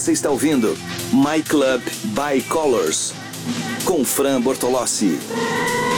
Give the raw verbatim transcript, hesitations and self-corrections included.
Você está ouvindo My Club by Colors com Fran Bortolossi.